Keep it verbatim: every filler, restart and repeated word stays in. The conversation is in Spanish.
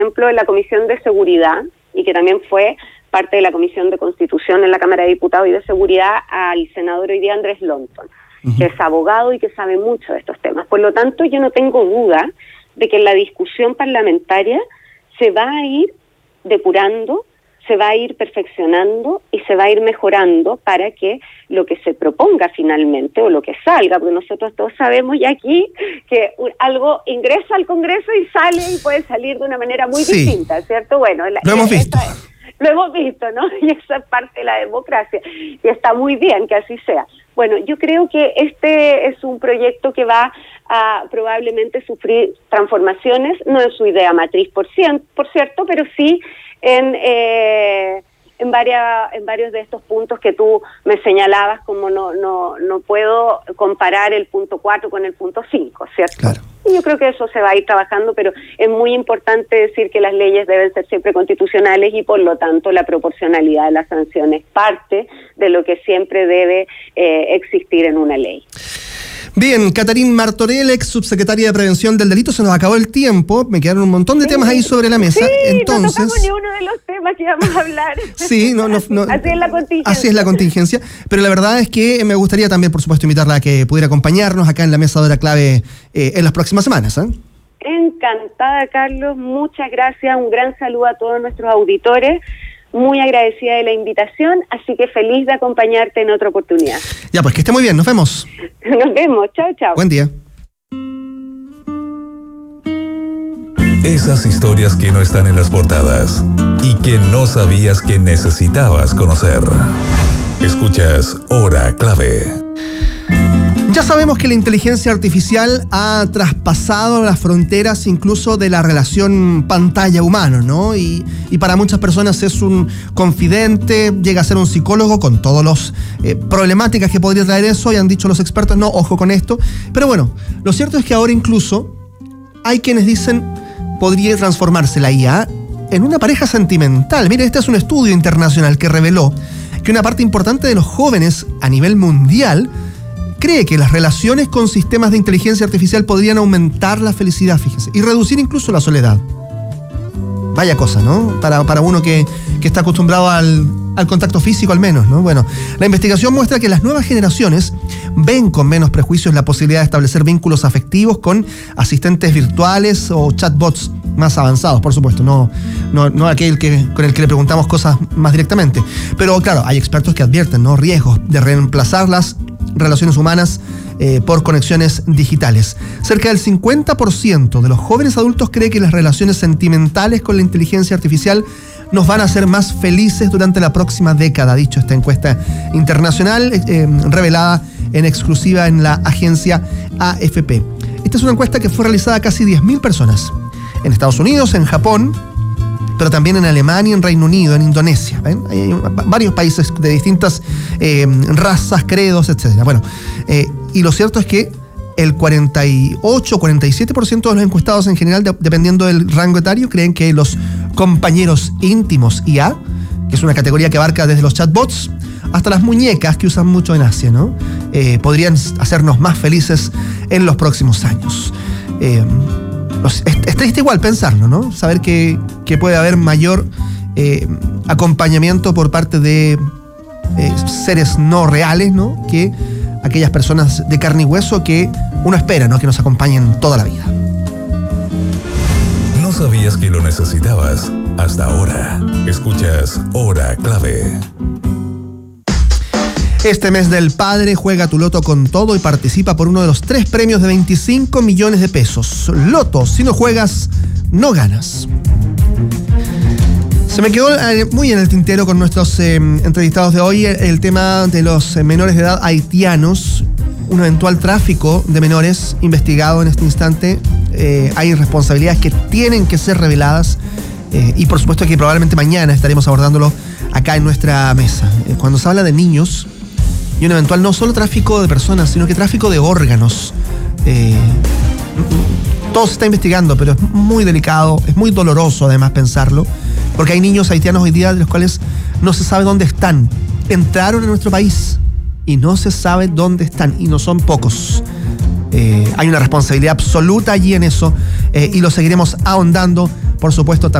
ejemplo, en la Comisión de Seguridad, y que también fue parte de la Comisión de Constitución en la Cámara de Diputados y de Seguridad, al senador hoy día Andrés Lonton, uh-huh. que es abogado y que sabe mucho de estos temas. Por lo tanto, yo no tengo duda de que en la discusión parlamentaria se va a ir depurando, se va a ir perfeccionando y se va a ir mejorando para que lo que se proponga finalmente o lo que salga, porque nosotros todos sabemos ya aquí que algo ingresa al Congreso y sale y puede salir de una manera muy sí. distinta, ¿cierto? Bueno, la, lo hemos visto. Esa, lo hemos visto, ¿no? Y esa es parte de la democracia y está muy bien que así sea. Bueno, yo creo que este es un proyecto que va a probablemente sufrir transformaciones, no en su idea matriz, por, cien, por cierto, pero sí en eh, en varias en varios de estos puntos que tú me señalabas, como no no no puedo comparar el punto cuatro con el punto cinco, ¿cierto? Claro. Y yo creo que eso se va a ir trabajando, pero es muy importante decir que las leyes deben ser siempre constitucionales y por lo tanto la proporcionalidad de las sanciones parte de lo que siempre debe eh, existir en una ley. Bien, Catarín Martorell, ex subsecretaria de Prevención del Delito, se nos acabó el tiempo, me quedaron un montón de sí. temas ahí sobre la mesa. Sí, entonces, no tocamos ni uno de los temas que íbamos a hablar. Sí, no, no, no, así es la contingencia. Así es la contingencia, pero la verdad es que me gustaría también, por supuesto, invitarla a que pudiera acompañarnos acá en la mesa de Hora Clave eh, en las próximas semanas, ¿eh? Encantada, Carlos, muchas gracias, un gran saludo a todos nuestros auditores. Muy agradecida de la invitación, así que feliz de acompañarte en otra oportunidad. Ya, pues que esté muy bien, nos vemos. Nos vemos, chao, chao. Buen día. Esas historias que no están en las portadas y que no sabías que necesitabas conocer. Escuchas Hora Clave. Ya sabemos que la inteligencia artificial ha traspasado las fronteras incluso de la relación pantalla-humano, ¿no? Y, y para muchas personas es un confidente, llega a ser un psicólogo con todas las eh, problemáticas que podría traer eso, y han dicho los expertos, no, ojo con esto. Pero bueno, lo cierto es que ahora incluso hay quienes dicen podría transformarse la I A en una pareja sentimental. Mire, este es un estudio internacional que reveló que una parte importante de los jóvenes a nivel mundial cree que las relaciones con sistemas de inteligencia artificial podrían aumentar la felicidad, fíjense, y reducir incluso la soledad. Vaya cosa, ¿no? Para, para uno que, que está acostumbrado al, al contacto físico al menos, ¿no? Bueno, la investigación muestra que las nuevas generaciones ven con menos prejuicios la posibilidad de establecer vínculos afectivos con asistentes virtuales o chatbots más avanzados, por supuesto, no, no, no aquel que, con el que le preguntamos cosas más directamente. Pero claro, hay expertos que advierten, ¿no?, riesgos de reemplazar las relaciones humanas eh, por conexiones digitales. Cerca del cincuenta por ciento de los jóvenes adultos cree que las relaciones sentimentales con la inteligencia artificial nos van a hacer más felices durante la próxima década, ha dicho esta encuesta internacional eh, revelada en exclusiva en la agencia A F P. Esta es una encuesta que fue realizada a casi diez mil personas en Estados Unidos, en Japón, pero también en Alemania, en Reino Unido, en Indonesia. ¿Ven? Hay varios países de distintas eh, razas, credos, etcétera. Bueno, eh, y lo cierto es que el cuarenta y ocho, cuarenta y siete por ciento de los encuestados en general, de, dependiendo del rango etario, creen que los compañeros íntimos I A, que es una categoría que abarca desde los chatbots hasta las muñecas que usan mucho en Asia, ¿no? Eh, podrían hacernos más felices en los próximos años. Eh, Es, es triste igual pensarlo, ¿no? Saber que, que puede haber mayor eh, acompañamiento por parte de eh, seres no reales, ¿no?, que aquellas personas de carne y hueso que uno espera, ¿no?, que nos acompañen toda la vida. No sabías que lo necesitabas hasta ahora. Escuchas Hora Clave. Este mes del padre, juega tu loto con todo y participa por uno de los tres premios de veinticinco millones de pesos. Loto, si no juegas, no ganas. Se me quedó eh, muy en el tintero con nuestros eh, entrevistados de hoy el, el tema de los eh, menores de edad haitianos, un eventual tráfico de menores investigado en este instante. Eh, hay responsabilidades que tienen que ser reveladas eh, y por supuesto que probablemente mañana estaremos abordándolo acá en nuestra mesa. Eh, cuando se habla de niños y un eventual no solo tráfico de personas, sino que tráfico de órganos. Eh, todo se está investigando, pero es muy delicado, es muy doloroso además pensarlo, porque hay niños haitianos hoy día de los cuales no se sabe dónde están. Entraron a nuestro país y no se sabe dónde están, y no son pocos. Eh, hay una responsabilidad absoluta allí en eso, eh, y lo seguiremos ahondando por supuesto,